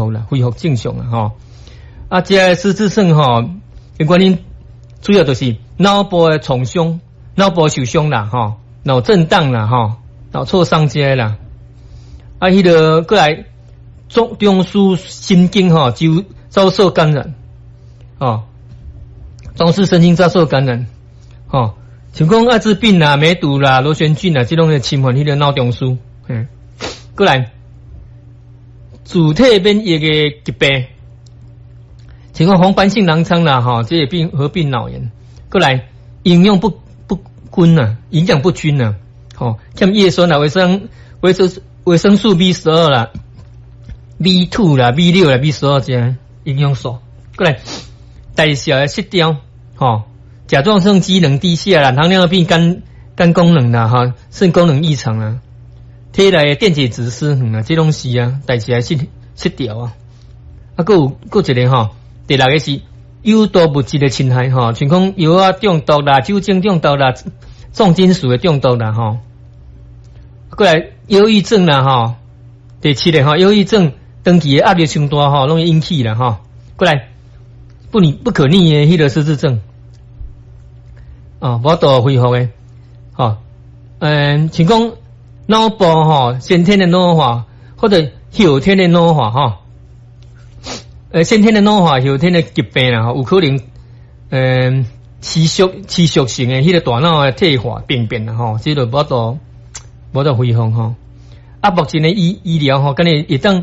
复啦，恢复正常啦吼。啊，这失智症吼，原因主要就是脑部的创伤、脑部受伤啦吼，脑震荡啦吼，脑挫伤这些啦。啊，迄个过来中枢神经吼就遭受感染，哦，中枢神经遭受感染，哦，像讲艾滋病啦、梅毒啦、螺旋菌啦，这种的侵犯迄个脑中枢，过来主体免疫的疾病，像讲红斑性狼疮啦，哈，这些病合并脑炎，过来营养不均呐，营养不均呐，哦，像叶酸啦、维生素 B12 啦、B2 啦、B6 啦、B12这样营养素，过来代谢的失调，吼，甲状腺机能低下啦，糖尿病、肝功能啦，哈，肾功能异常啦，体内的电解质失衡啊，这东西啊，代谢失调啊，啊，还有一个吼，第六个是有毒物质的侵害吼，像讲药啊中毒啦、酒精中毒啦、重金属的中毒啦，吼，过来忧郁症啦，吼，第七个吼，忧郁症长期的压力伤大吼，容易引起啦，吼，过来不可逆的迄个失智症，哦，无度恢复的，吼，像讲脑部吼先天的老化或者后天的老化吼，先天的老化、后天的疾病啦，有可能持续性的迄个大脑的退化病变啦，吼，这就无度恢复吼。啊，目前的医疗吼，敢若会当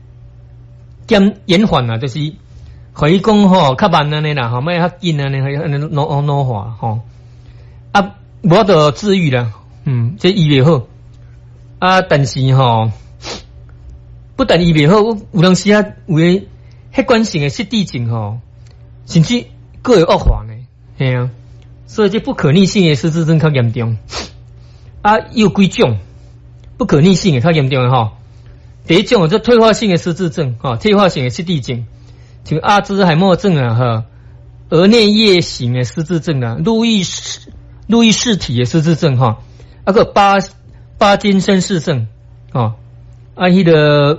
延缓啦，就是可以讲吼较慢安尼啦，吼，莫较紧安尼，老化吼。啊，无度治愈啦，这医袂好。啊，但是吼，不但医袂好，有当时啊，有诶客观性的失智症吼，甚至更会恶化呢，系啊。所以这不可逆性的失智症较严重。啊，有几种不可逆性的较严重的吼。第一种就退化性的失智症，吼，退化性的失智症，像阿兹海默症啊，哈，额颞叶型的失智症啊，路易氏体的失智症哈，啊个巴金森氏症，哦，啊迄个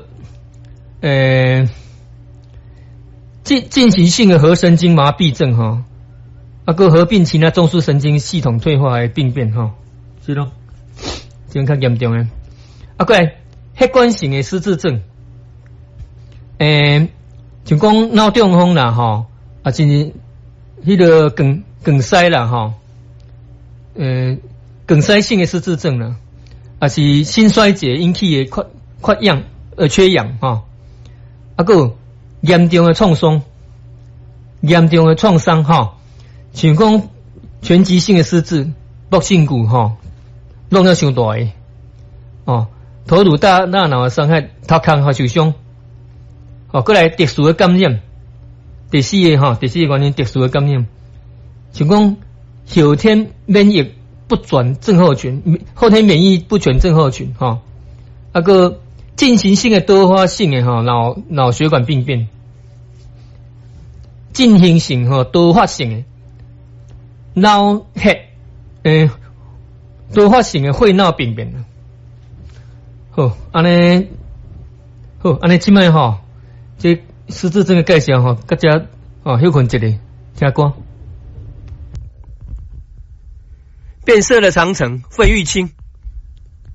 进行性的核神经麻痹症哈，啊个合并其他中枢神经系统退化的病变哈，是咯，这较严重的。啊过来客观性的失智症，像讲脑中风啦吼，啊就是迄个梗塞啦吼，梗塞性的失智症啦，啊是心衰竭引起的缺氧缺氧吼，啊个严重的创伤吼，像讲全集性的失智、搏性骨吼，弄了伤大个哦，头颅大脑的伤害，头壳和受伤，哦，过来特殊的感染，第四个原因特殊的感染，像讲后天免疫不全症候群，后天免疫不全症候群哈，那个进行性的多发性的哈脑血管病变，进行性哈多发性的脑多发性的血脑病变。好，安尼即摆吼，这失智症的介绍吼，大家哦休困一下，听歌。 变色的长城，费玉清。